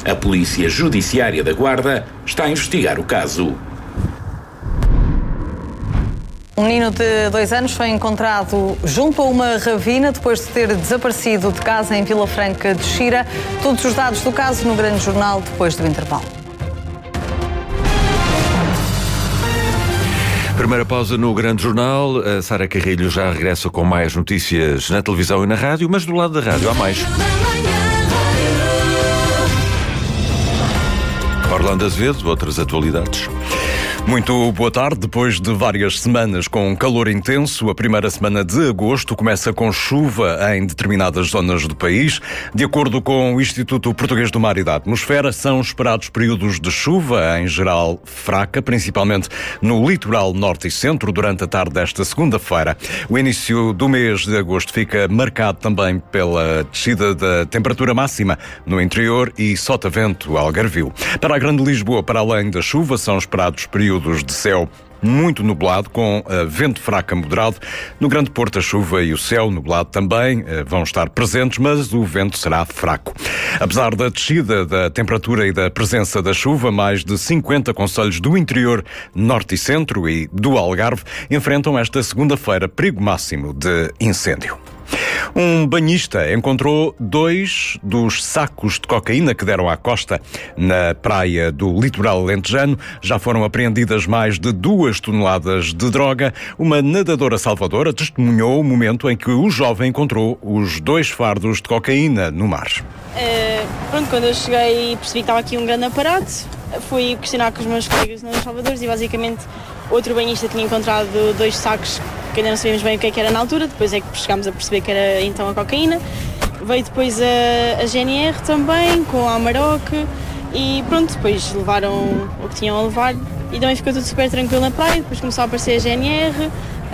A Polícia Judiciária da Guarda está a investigar o caso. Um menino de 2 anos foi encontrado junto a uma ravina depois de ter desaparecido de casa em Vila Franca de Xira. Todos os dados do caso no Grande Jornal depois do intervalo. Primeira pausa no Grande Jornal. A Sara Carrilho já regressa com mais notícias na televisão e na rádio, mas do lado da rádio há mais. Orlando Azevedo, outras atualidades. Muito boa tarde. Depois de várias semanas com calor intenso, a primeira semana de agosto começa com chuva em determinadas zonas do país. De acordo com o Instituto Português do Mar e da Atmosfera, são esperados períodos de chuva, em geral fraca, principalmente no litoral norte e centro, durante a tarde desta segunda-feira. O início do mês de agosto fica marcado também pela descida da temperatura máxima no interior e sotavento algarvio. Para a Grande Lisboa, para além da chuva, são esperados períodos de céu muito nublado, com vento fraco a moderado. No Grande Porto, a chuva e o céu nublado também vão estar presentes, mas o vento será fraco. Apesar da descida da temperatura e da presença da chuva, mais de 50 concelhos do interior, norte e centro e do Algarve enfrentam esta segunda-feira perigo máximo de incêndio. Um banhista encontrou 2 dos sacos de cocaína que deram à costa na praia do litoral alentejano. Já foram apreendidas mais de 2 toneladas de droga. Uma nadadora salvadora testemunhou o momento em que o jovem encontrou os 2 fardos de cocaína no mar. Quando eu cheguei e percebi que estava aqui um grande aparato, fui questionar com os meus colegas nos Salvadores e basicamente outro banhista tinha encontrado 2 sacos que ainda não sabíamos bem o que é que era na altura. Depois é que chegámos a perceber que era então a cocaína. Veio depois a GNR também, com a Amarok, e pronto, depois levaram o que tinham a levar e também ficou tudo super tranquilo na praia. Depois começou a aparecer a GNR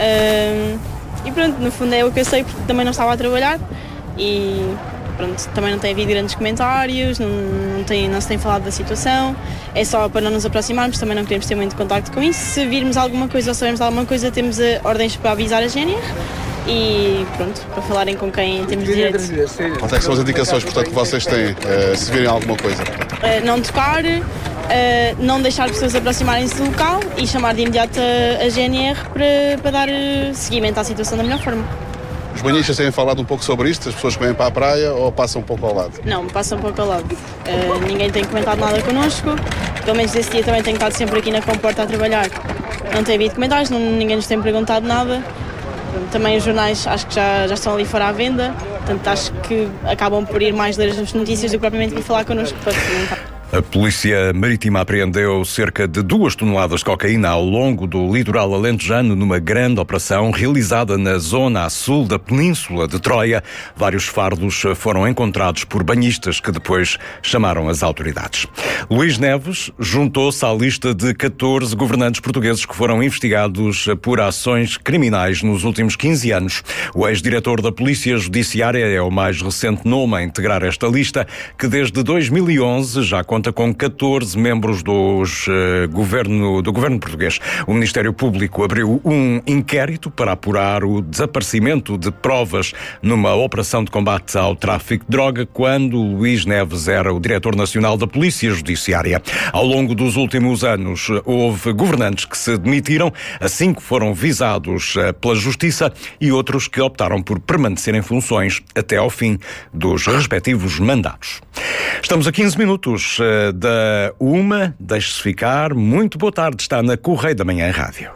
e pronto, no fundo é o que eu sei porque também não estava a trabalhar e pronto, também não tem havido grandes comentários, não se tem falado da situação, é só para não nos aproximarmos, também não queremos ter muito contacto com isso. Se virmos alguma coisa ou sabemos alguma coisa, temos ordens para avisar a GNR e pronto, para falarem com quem temos direito. Quais é que são as indicações, portanto, que vocês têm, se virem alguma coisa? Não tocar, não deixar pessoas aproximarem-se do local e chamar de imediato a GNR para dar seguimento à situação da melhor forma. Os banhistas têm falado um pouco sobre isto? As pessoas que vêm para a praia ou passam um pouco ao lado? Não, passam um pouco ao lado. Ninguém tem comentado nada connosco. Pelo menos esse dia também tenho estado sempre aqui na Comporta a trabalhar. Não tem havido comentários, ninguém nos tem perguntado nada. Também os jornais acho que já estão ali fora à venda. Portanto, acho que acabam por ir mais ler as notícias do que propriamente vir falar connosco para perguntar. A Polícia Marítima apreendeu cerca de 2 toneladas de cocaína ao longo do litoral alentejano numa grande operação realizada na zona a sul da Península de Troia. Vários fardos foram encontrados por banhistas que depois chamaram as autoridades. Luís Neves juntou-se à lista de 14 governantes portugueses que foram investigados por ações criminais nos últimos 15 anos. O ex-diretor da Polícia Judiciária é o mais recente nome a integrar esta lista, que desde 2011 já conta com 14 membros do governo português. O Ministério Público abriu um inquérito para apurar o desaparecimento de provas numa operação de combate ao tráfico de droga quando Luís Neves era o diretor nacional da Polícia Judiciária. Ao longo dos últimos anos houve governantes que se demitiram, 5 foram visados pela Justiça e outros que optaram por permanecer em funções até ao fim dos respectivos mandatos. Estamos a 15 minutos da 1, deixe-se ficar. Muito boa tarde, está na Correio da Manhã Rádio.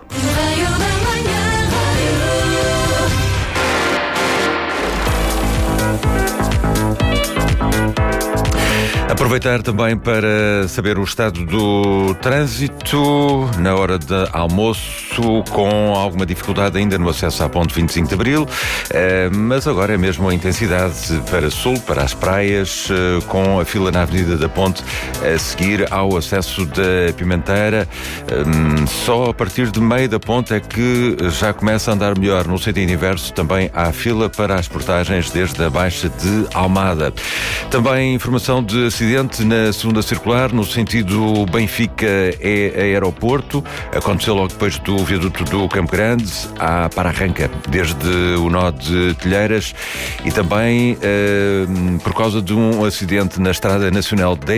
Aproveitar também para saber o estado do trânsito na hora de almoço, com alguma dificuldade ainda no acesso à ponte 25 de Abril, mas agora é mesmo a intensidade para sul, para as praias, com a fila na Avenida da Ponte a seguir ao acesso da Pimenteira. Só a partir de meio da ponte é que já começa a andar melhor. No sentido inverso também há fila para as portagens desde a Baixa de Almada. Também informação de acidente na segunda circular, no sentido Benfica é aeroporto. Aconteceu logo depois do viaduto do Campo Grande à Para-Arranca, desde o nó de Telheiras, e também por causa de um acidente na Estrada Nacional 10.